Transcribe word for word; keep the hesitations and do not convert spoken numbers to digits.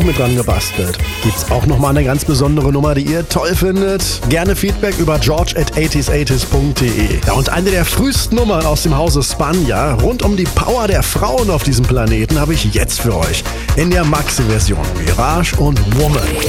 mit dran gebastelt. Gibt's auch nochmal eine ganz besondere Nummer, die ihr toll findet? Gerne Feedback über george at eighties eighties punkt de. Ja, und eine der frühesten Nummern aus dem Hause Spanja rund um die Power der Frauen auf diesem Planeten habe ich jetzt für euch in der Maxi-Version. Mirage und Woman.